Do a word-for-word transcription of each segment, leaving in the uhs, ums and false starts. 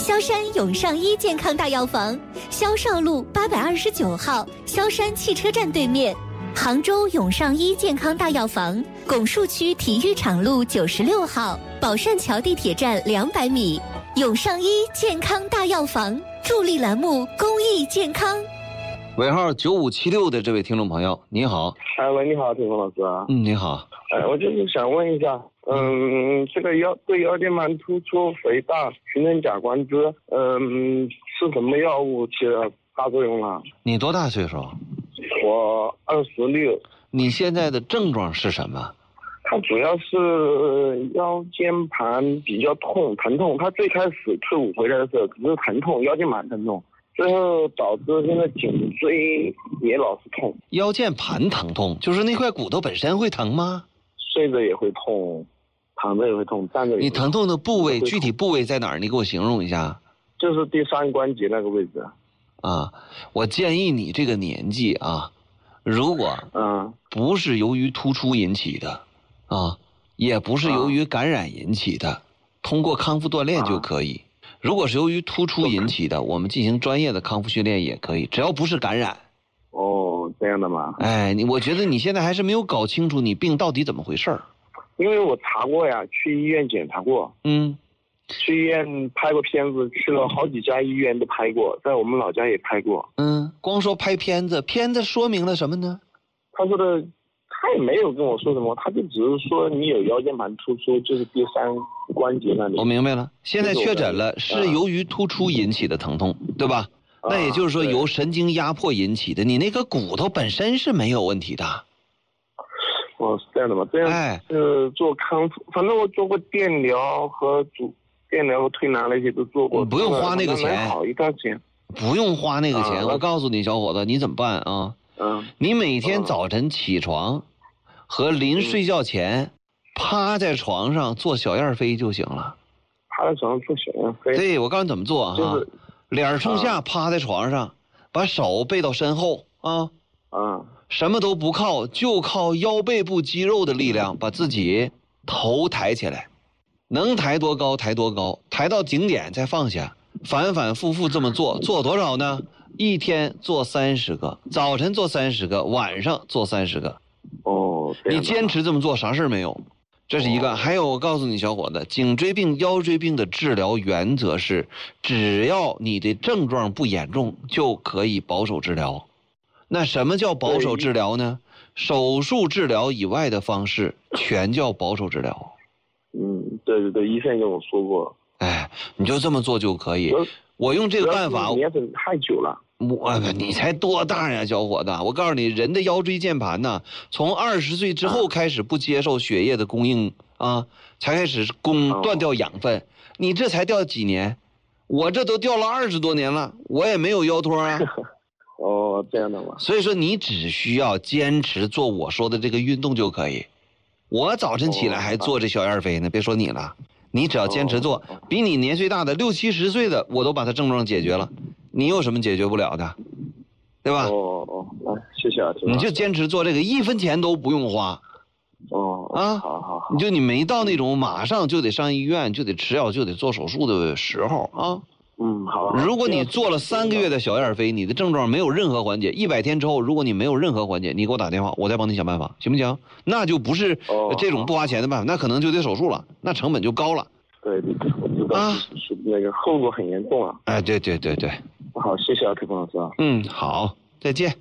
萧山永上医健康大药房，萧少路八百二十九号，萧山汽车站对面。杭州永上医健康大药房，拱墅区体育场路九十六号，宝善桥地铁站两百米。永上医健康大药房助力栏目公益健康。 尾号九五七六的这位听众朋友，你好。 哎，喂，你好，听风老师啊。 嗯，你好。 哎，我就是想问一下，嗯，这个腰对腰间盘突出、肥大、形成甲官肢，嗯，吃什么药物起了大作用了？ 你多大岁数？ 我二十六。 你现在的症状是什么？ 它主要是腰间盘比较痛，疼痛。它最开始退伍回来的时候只是疼痛，腰间盘疼痛，最后导致现在颈椎也老是痛。 腰间盘疼痛就是那块骨头本身会疼吗？ 睡着也会痛，躺着也会痛，站着也会痛。 你疼痛的部位具体部位在哪儿？你给我形容一下。 就是第三关节那个位置。 啊，我建议你这个年纪啊，如果嗯不是由于突出引起的啊，也不是由于感染引起的，啊、通过康复锻炼就可以。啊、如果是由于突出引起的，我们进行专业的康复训练也可以，只要不是感染。 哦，这样的吗？ 哎，你我觉得你现在还是没有搞清楚你病到底怎么回事儿。 因为我查过呀，去医院检查过。 嗯。 去医院拍过片子，去了好几家医院都拍过，在我们老家也拍过。 嗯，光说拍片子，片子说明了什么呢？ 他说的，他也没有跟我说什么，他就只是说你有腰间盘突出，就是第三关节那里。 我明白了，现在确诊了，是由于突出引起的疼痛，啊、对吧？那也就是说由神经压迫引起的，你那个骨头本身是没有问题的。 哦，是这样的吗？这样哎， 是做康复，反正我做过电疗和主。电疗和推拿那些都做过， 不用花那个钱， 好一段时间， 不用花那个钱。 啊、 我告诉你，小伙子，你怎么办啊？ 嗯， 你每天早晨起床和临睡觉前，嗯、趴在床上做小燕飞就行了。 趴在床上做小燕飞？ 对，我告诉你怎么做哈、 就是， 脸冲下，趴在床上，把手背到身后啊， 啊， 什么都不靠，就靠腰背部肌肉的力量，把自己头抬起来。能抬多高抬多高，抬到顶点再放下，反反复复这么做，做多少呢？一天做三十个，早晨做三十个，晚上做三十个。 哦， 你坚持这么做，啥事没有？这是一个。哦、还有，我告诉你，小伙子，颈椎病、腰椎病的治疗原则是，只要你的症状不严重，就可以保守治疗。那什么叫保守治疗呢？手术治疗以外的方式，全叫保守治疗。 嗯，对对对，医生跟我说过。 哎，你就这么做就可以。我用这个办法。 年龄太久了。 我你才多大呀，小伙子！我告诉你，人的腰椎间盘呢，从二十岁之后开始不接受血液的供应啊，才开始供断掉养分。哦、你这才掉几年？我这都掉了二十多年了，我也没有腰托啊。 哦，这样的吗？ 所以说，你只需要坚持做我说的这个运动就可以。我早晨起来还做这小燕飞呢，别说你了，你只要坚持做，比你年岁大的六七十岁的，我都把他症状解决了，你有什么解决不了的，对吧？ 哦哦，哦，谢谢啊， 你就坚持做这个，一分钱都不用花。 哦啊， 好好好， 你就你没到那种马上就得上医院，就得吃药，就得做手术的时候啊。 嗯，好。 如果你做了三个月的小燕飞，你的症状没有任何缓解，一百天之后，如果你没有任何缓解，你给我打电话，我再帮你想办法，行不行？那就不是这种不花钱的办法，那可能就得手术了，那成本就高了。 对对对，我知道啊，是那个后果很严重啊。 哎，对对对对。 好，谢谢啊，铁峰老师啊。 嗯，好，再见。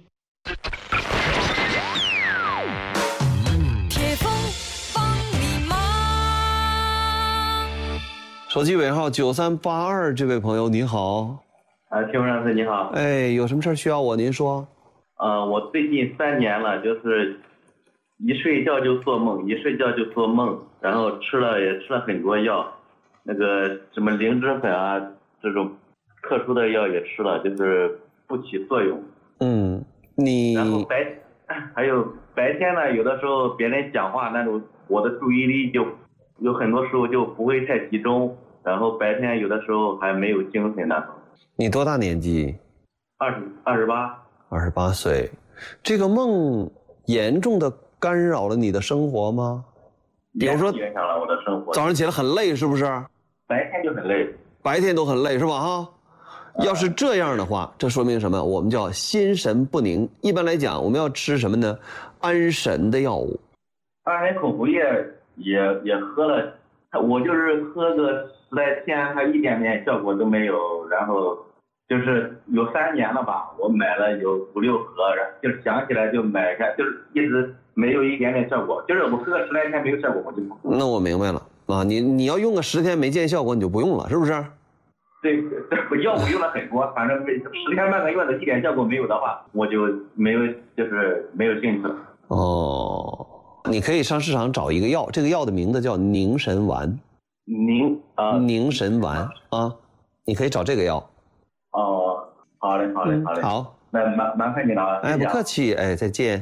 手机尾号九三八二，这位朋友你好。 啊，铁峰老师你好。 哎，有什么事需要我？您说。 呃，我最近三年了，就是一睡觉就做梦，一睡觉就做梦，然后吃了也吃了很多药，那个什么灵芝粉啊，这种特殊的药也吃了，就是不起作用。 嗯，你。 然后白，还有白天呢，有的时候别人讲话那种，我的注意力就有很多时候就不会太集中，然后白天有的时候还没有精神那种。 你多大年纪？ 二十二十八。 二十八岁，这个梦严重的干扰了你的生活吗？比如说影响了我的生活。 早上起来很累，是不是？ 白天就很累。 白天都很累是吧？哈，要是这样的话，这说明什么？我们叫心神不宁。一般来讲，我们要吃什么呢？安神的药物。 安神口服液也也喝了，我就是喝个十来天，还一点点效果都没有。然后就是有三年了吧，我买了有五六盒，然后就是想起来就买一下，就是一直没有一点点效果。就是我喝个十来天没有效果，我就不喝。 那我明白了啊，你你要用个十天没见效果，你就不用了，是不是？ 对，我药物用了很多，反正十天半个月的一点效果没有的话，我就没有就是没有兴趣了。 哦，你可以上市场找一个药，这个药的名字叫凝神丸。 凝啊，呃、 凝神丸啊，你可以找这个药。 哦，好嘞，好嘞，好嘞。 好， 那麻麻烦你了啊。 哎，不客气，哎，再见。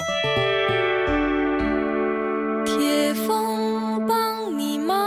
铁风帮你忙。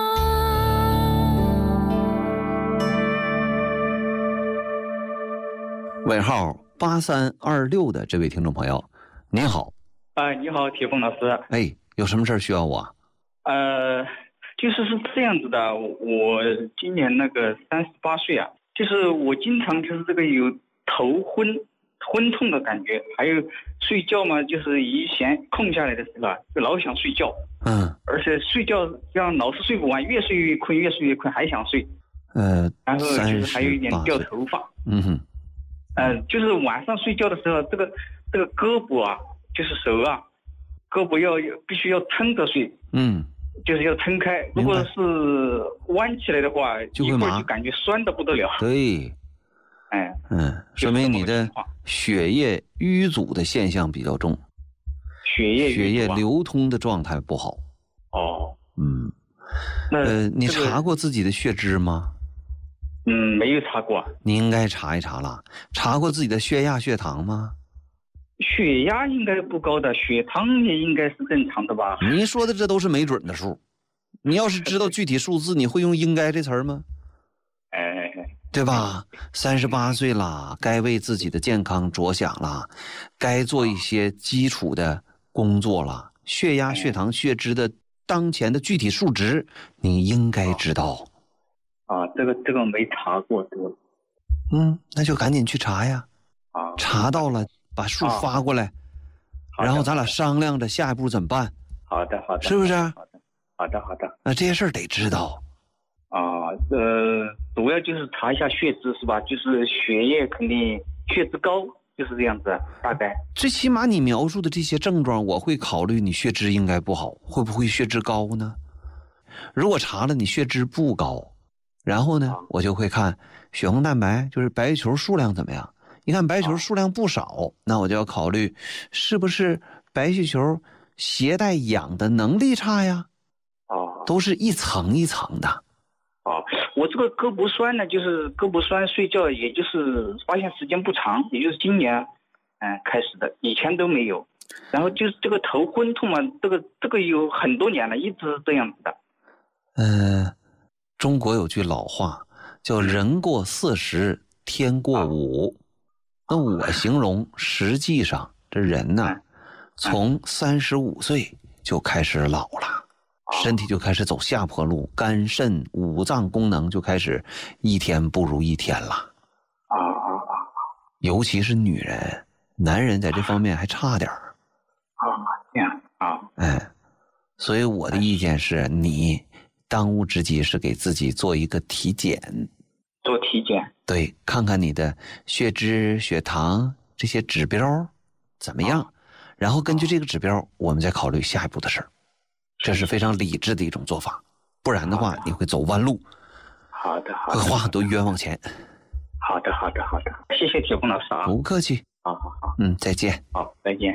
尾号八三二六的这位听众朋友，您好。 哎、呃，你好，铁峰老师。 哎，有什么事需要我？ 呃，就是是这样子的，我今年那个三十八岁啊，就是我经常就是这个有头昏、昏痛的感觉，还有睡觉嘛，就是一闲空下来的时候啊，就老想睡觉。 嗯。而且睡觉这样老是睡不完，越睡越困，越睡越困，还想睡。 呃。 然后就是还有一点掉头发。 嗯哼。 呃，就是晚上睡觉的时候，这个这个胳膊啊，就是手啊，胳膊要必须要撑着睡， 嗯， 就是要撑开。如果是弯起来的话，一会儿就感觉酸的不得了。 对， 哎， 嗯，说明你的血液淤阻的现象比较重， 血液血液流通的状态不好。 哦， 嗯， 那呃，你查过自己的血脂吗？ 嗯，没有查过。 你应该查一查了。查过自己的血压、血糖吗？ 血压应该不高的，血糖也应该是正常的吧？ 你说的这都是没准的数。你要是知道具体数字，你会用应该这词儿吗？ 哎， 对吧？三十八岁了，该为自己的健康着想了，该做一些基础的工作了。血压、血糖、血脂的当前的具体数值，你应该知道。 啊，这个这个没查过，对吧？ 嗯，那就赶紧去查呀。 啊， 查到了，把数发过来， 啊、 然后咱俩商量着下一步怎么办。 好的，好的， 是不是？ 好的，好的，好的。 那这些事儿得知道。 啊，呃，主要就是查一下血脂是吧？就是血液肯定血脂高，就是这样子，大概。 最起码你描述的这些症状，我会考虑你血脂应该不好，会不会血脂高呢？如果查了你血脂不高。然后呢，我就会看血红蛋白，就是白球数量怎么样。一看白球数量不少，那我就要考虑是不是白血球携带氧的能力差呀？ 哦， 都是一层一层的。 哦，我这个胳膊酸呢，就是胳膊酸，睡觉也就是发现时间不长，也就是今年嗯开始的，以前都没有。然后就是这个头昏痛嘛，这个这个有很多年了，一直这样子的。 嗯、呃。中国有句老话叫人过四十天过五，那我形容实际上这人呢，从三十五岁就开始老了，身体就开始走下坡路，肝肾五脏功能就开始一天不如一天了。 啊啊啊！ 尤其是女人，男人在这方面还差点儿。 啊，这样啊。 哎，所以我的意见是你。当务之急是给自己做一个体检， 做体检， 对，看看你的血脂、血糖这些指标怎么样，然后根据这个指标，我们再考虑下一步的事儿。这是非常理智的一种做法，不然的话你会走弯路。 好的，好的， 会花很多冤枉钱。 好的，好的，好的，谢谢铁峰老师啊。 不客气。 好好好， 嗯，再见。 好，再见。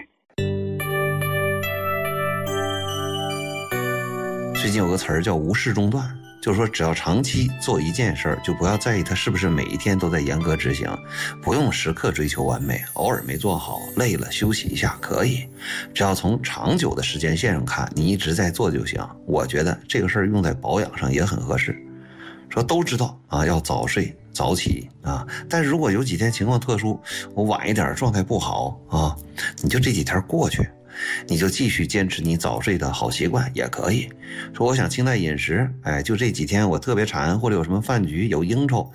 最近有个词儿叫无事中断，就是说只要长期做一件事儿，就不要在意它是不是每一天都在严格执行，不用时刻追求完美，偶尔没做好累了休息一下可以，只要从长久的时间线上看，你一直在做就行。我觉得这个事儿用在保养上也很合适。说都知道啊，要早睡早起啊，但是如果有几天情况特殊，我晚一点状态不好啊，你就这几天过去， 你就继续坚持你早睡的好习惯也可以。说我想清淡饮食，哎，就这几天我特别馋，或者有什么饭局有应酬，